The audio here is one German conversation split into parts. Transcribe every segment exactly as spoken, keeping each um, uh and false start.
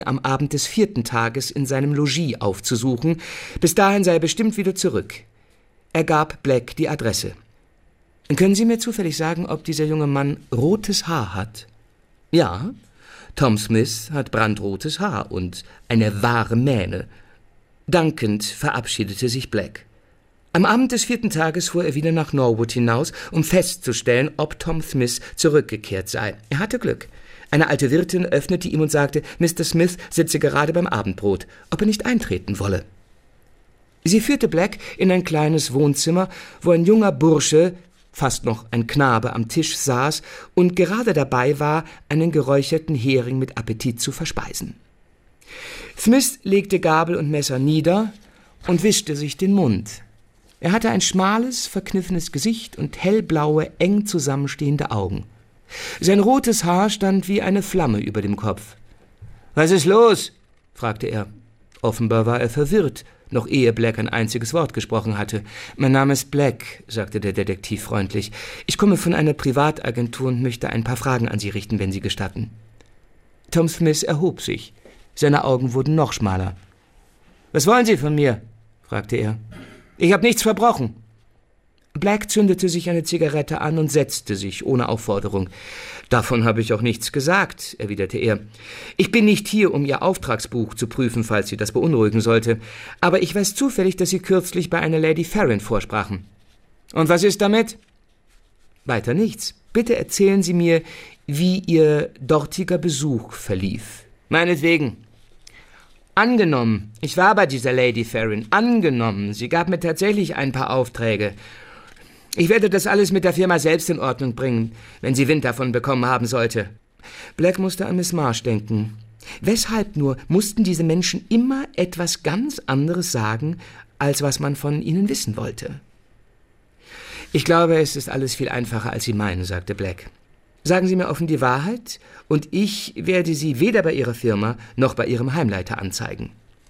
am Abend des vierten Tages in seinem Logis aufzusuchen. Bis dahin sei er bestimmt wieder zurück. Er gab Black die Adresse. »Können Sie mir zufällig sagen, ob dieser junge Mann rotes Haar hat?« »Ja, Tom Smith hat brandrotes Haar und eine wahre Mähne.« Dankend verabschiedete sich Black. Am Abend des vierten Tages fuhr er wieder nach Norwood hinaus, um festzustellen, ob Tom Smith zurückgekehrt sei. Er hatte Glück. Eine alte Wirtin öffnete ihm und sagte, Mister Smith sitze gerade beim Abendbrot, ob er nicht eintreten wolle. Sie führte Black in ein kleines Wohnzimmer, wo ein junger Bursche, fast noch ein Knabe, am Tisch saß und gerade dabei war, einen geräucherten Hering mit Appetit zu verspeisen. Smith legte Gabel und Messer nieder und wischte sich den Mund. Er hatte ein schmales, verkniffenes Gesicht und hellblaue, eng zusammenstehende Augen. Sein rotes Haar stand wie eine Flamme über dem Kopf. »Was ist los?« fragte er. Offenbar war er verwirrt, noch ehe Black ein einziges Wort gesprochen hatte. »Mein Name ist Black«, sagte der Detektiv freundlich. »Ich komme von einer Privatagentur und möchte ein paar Fragen an Sie richten, wenn Sie gestatten.« Tom Smith erhob sich. Seine Augen wurden noch schmaler. »Was wollen Sie von mir?« fragte er. »Ich habe nichts verbrochen.« Black zündete sich eine Zigarette an und setzte sich, ohne Aufforderung. »Davon habe ich auch nichts gesagt«, erwiderte er. »Ich bin nicht hier, um Ihr Auftragsbuch zu prüfen, falls Sie das beunruhigen sollte. Aber ich weiß zufällig, dass Sie kürzlich bei einer Lady Farron vorsprachen.« »Und was ist damit?« »Weiter nichts. Bitte erzählen Sie mir, wie Ihr dortiger Besuch verlief.« »Meinetwegen. Angenommen, ich war bei dieser Lady Farron. Angenommen, sie gab mir tatsächlich ein paar Aufträge. Ich werde das alles mit der Firma selbst in Ordnung bringen, wenn sie Wind davon bekommen haben sollte.« Black musste an Miss Marsh denken. Weshalb nur mussten diese Menschen immer etwas ganz anderes sagen, als was man von ihnen wissen wollte? »Ich glaube, es ist alles viel einfacher, als Sie meinen«, sagte Black. »Sagen Sie mir offen die Wahrheit, und ich werde Sie weder bei Ihrer Firma noch bei Ihrem Heimleiter anzeigen.«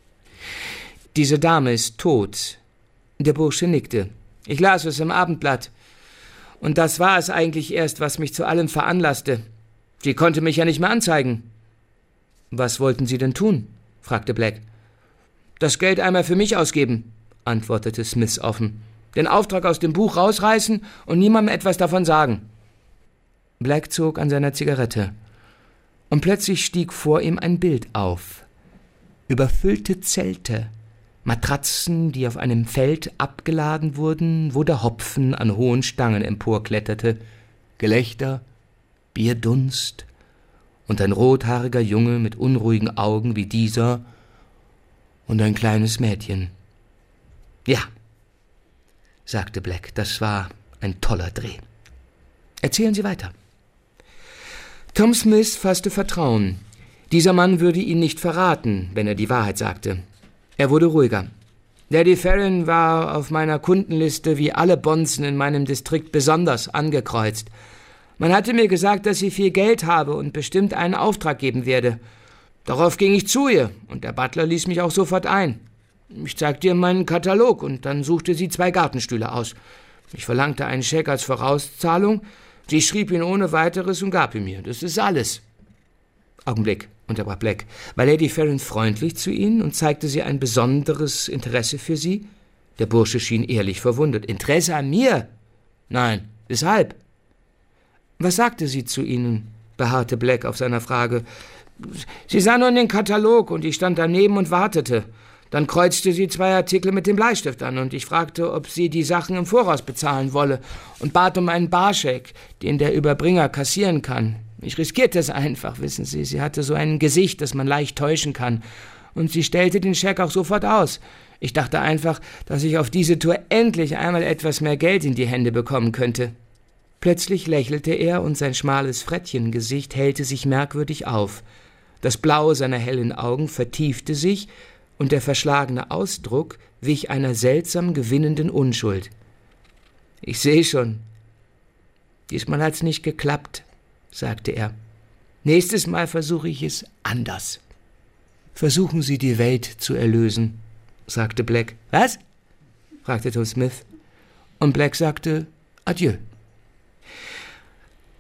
»Diese Dame ist tot.« Der Bursche nickte. »Ich las es im Abendblatt. Und das war es eigentlich erst, was mich zu allem veranlasste. Sie konnte mich ja nicht mehr anzeigen.« »Was wollten Sie denn tun?« fragte Black. »Das Geld einmal für mich ausgeben«, antwortete Smith offen. »Den Auftrag aus dem Buch rausreißen und niemandem etwas davon sagen.« Black zog an seiner Zigarette. Und plötzlich stieg vor ihm ein Bild auf. Überfüllte Zelte, Matratzen, die auf einem Feld abgeladen wurden, wo der Hopfen an hohen Stangen emporkletterte, Gelächter, Bierdunst und ein rothaariger Junge mit unruhigen Augen wie dieser und ein kleines Mädchen. »Ja«, sagte Black, »das war ein toller Dreh. Erzählen Sie weiter.« Tom Smith fasste Vertrauen. Dieser Mann würde ihn nicht verraten, wenn er die Wahrheit sagte. Er wurde ruhiger. »Lady Farron war auf meiner Kundenliste wie alle Bonzen in meinem Distrikt besonders angekreuzt. Man hatte mir gesagt, dass sie viel Geld habe und bestimmt einen Auftrag geben werde. Darauf ging ich zu ihr, und der Butler ließ mich auch sofort ein. Ich zeigte ihr meinen Katalog, und dann suchte sie zwei Gartenstühle aus. Ich verlangte einen Scheck als Vorauszahlung. Sie schrieb ihn ohne weiteres und gab ihn mir. Das ist alles.« »Augenblick«, unterbrach Black. »War Lady Farron freundlich zu Ihnen und zeigte sie ein besonderes Interesse für Sie?« Der Bursche schien ehrlich verwundert. »Interesse an mir?« »Nein. Weshalb?« »Was sagte sie zu Ihnen?« beharrte Black auf seiner Frage. »Sie sah nur in den Katalog, und ich stand daneben und wartete. Dann kreuzte sie zwei Artikel mit dem Bleistift an, und ich fragte, ob sie die Sachen im Voraus bezahlen wolle, und bat um einen Barscheck, den der Überbringer kassieren kann. Ich riskierte es einfach, wissen Sie. Sie hatte so ein Gesicht, das man leicht täuschen kann. Und sie stellte den Scheck auch sofort aus. Ich dachte einfach, dass ich auf diese Tour endlich einmal etwas mehr Geld in die Hände bekommen könnte.« Plötzlich lächelte er, und sein schmales Frettchengesicht hellte sich merkwürdig auf. Das Blau seiner hellen Augen vertiefte sich, und der verschlagene Ausdruck wich einer seltsam gewinnenden Unschuld. »Ich sehe schon. Diesmal hat's nicht geklappt«, sagte er. »Nächstes Mal versuche ich es anders.« »Versuchen Sie, die Welt zu erlösen«, sagte Black. »Was?« fragte Tom Smith. Und Black sagte Adieu.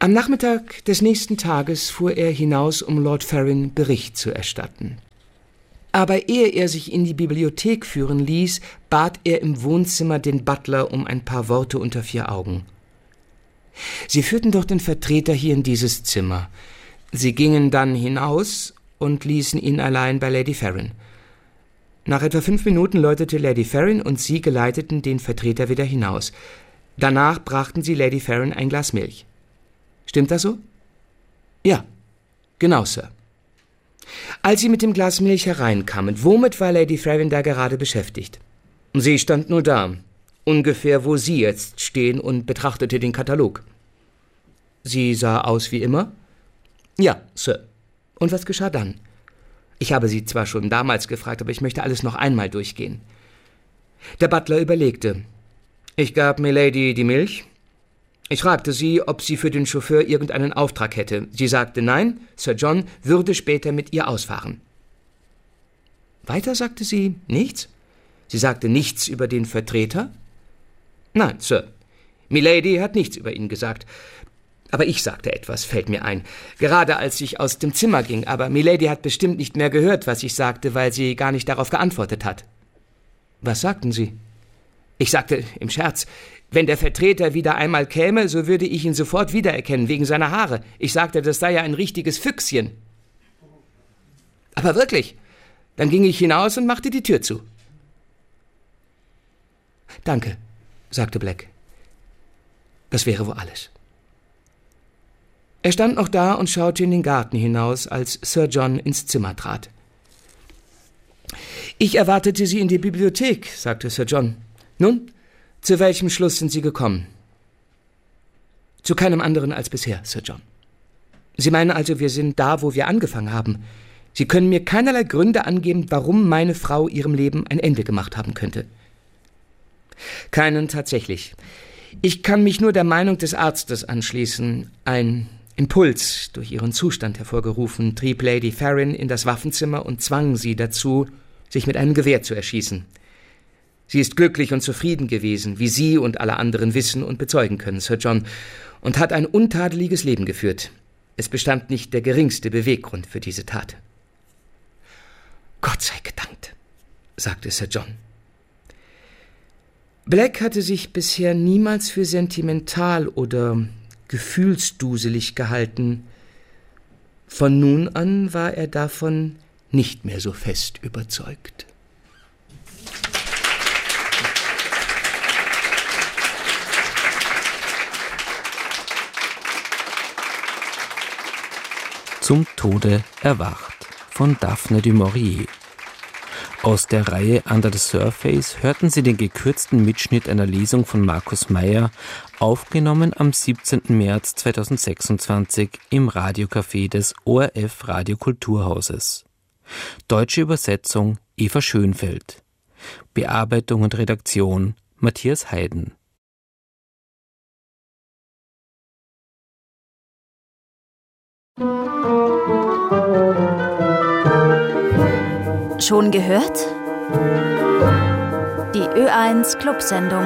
Am Nachmittag des nächsten Tages fuhr er hinaus, um Lord Ferryn Bericht zu erstatten. Aber ehe er sich in die Bibliothek führen ließ, bat er im Wohnzimmer den Butler um ein paar Worte unter vier Augen. Sie führten doch den Vertreter hier in dieses Zimmer. Sie gingen dann hinaus und ließen ihn allein bei Lady Ferryn. Nach etwa fünf Minuten läutete Lady Ferryn und sie geleiteten den Vertreter wieder hinaus. Danach brachten sie Lady Ferryn ein Glas Milch. Stimmt das so? Ja, genau, Sir. Als sie mit dem Glas Milch hereinkamen, womit war Lady Ferryn da gerade beschäftigt? Sie stand nur da, ungefähr wo Sie jetzt stehen, und betrachtete den Katalog. Sie sah aus wie immer? Ja, Sir. Und was geschah dann? Ich habe Sie zwar schon damals gefragt, aber ich möchte alles noch einmal durchgehen. Der Butler überlegte. Ich gab Milady die Milch. Ich fragte sie, ob sie für den Chauffeur irgendeinen Auftrag hätte. Sie sagte nein, Sir John würde später mit ihr ausfahren. Weiter sagte sie nichts? Sie sagte nichts über den Vertreter? Nein, Sir. Milady hat nichts über ihn gesagt. Aber ich sagte etwas, fällt mir ein. Gerade als ich aus dem Zimmer ging, aber Milady hat bestimmt nicht mehr gehört, was ich sagte, weil sie gar nicht darauf geantwortet hat. Was sagten Sie? Ich sagte im Scherz, wenn der Vertreter wieder einmal käme, so würde ich ihn sofort wiedererkennen, wegen seiner Haare. Ich sagte, das sei ja ein richtiges Füchschen. Aber wirklich, dann ging ich hinaus und machte die Tür zu. Danke, sagte Black. Das wäre wohl alles. Er stand noch da und schaute in den Garten hinaus, als Sir John ins Zimmer trat. Ich erwartete Sie in der Bibliothek, sagte Sir John. Nun, zu welchem Schluss sind Sie gekommen? Zu keinem anderen als bisher, Sir John. Sie meinen also, wir sind da, wo wir angefangen haben. Sie können mir keinerlei Gründe angeben, warum meine Frau ihrem Leben ein Ende gemacht haben könnte. Keinen tatsächlich. Ich kann mich nur der Meinung des Arztes anschließen. Ein Impuls, durch ihren Zustand hervorgerufen, trieb Lady Ferryn in das Waffenzimmer und zwang sie dazu, sich mit einem Gewehr zu erschießen. Sie ist glücklich und zufrieden gewesen, wie Sie und alle anderen wissen und bezeugen können, Sir John, und hat ein untadeliges Leben geführt. Es bestand nicht der geringste Beweggrund für diese Tat. Gott sei gedankt, sagte Sir John. Black hatte sich bisher niemals für sentimental oder gefühlsduselig gehalten. Von nun an war er davon nicht mehr so fest überzeugt. Zum Tode erwacht von Daphne du Maurier. Aus der Reihe Under the Surface hörten Sie den gekürzten Mitschnitt einer Lesung von Markus Meyer, aufgenommen am siebzehnten März zweitausendsechsundzwanzig im Radiocafé des O R F Radiokulturhauses. Deutsche Übersetzung Eva Schönfeld. Bearbeitung und Redaktion Matthias Heiden. Schon gehört? Die Ö eins Clubsendung.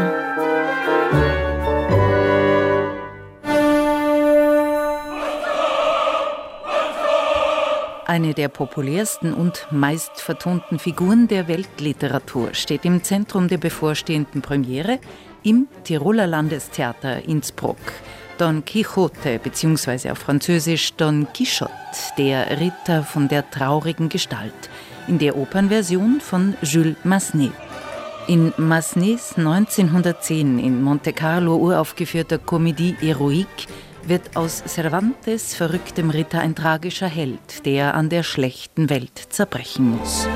Eine der populärsten und meistvertonten Figuren der Weltliteratur steht im Zentrum der bevorstehenden Premiere im Tiroler Landestheater Innsbruck. Don Quixote bzw. auf Französisch Don Quichotte, der Ritter von der traurigen Gestalt, in der Opernversion von Jules Massenet. In Massenets neunzehnhundertzehn in Monte Carlo uraufgeführter Comédie Héroïque wird aus Cervantes verrücktem Ritter ein tragischer Held, der an der schlechten Welt zerbrechen muss.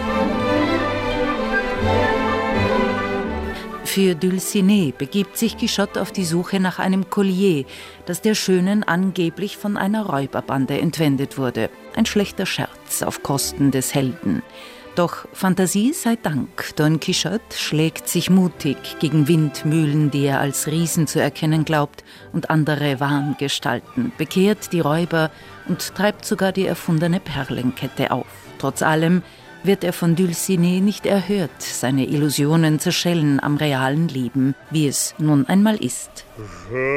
Für Dulcinea begibt sich Quixote auf die Suche nach einem Collier, das der Schönen angeblich von einer Räuberbande entwendet wurde. Ein schlechter Scherz auf Kosten des Helden. Doch Fantasie sei Dank, Don Quixote schlägt sich mutig gegen Windmühlen, die er als Riesen zu erkennen glaubt, und andere Wahngestalten, bekehrt die Räuber und treibt sogar die erfundene Perlenkette auf. Trotz allem wird er von Dulcinea nicht erhört, seine Illusionen zerschellen am realen Leben, wie es nun einmal ist.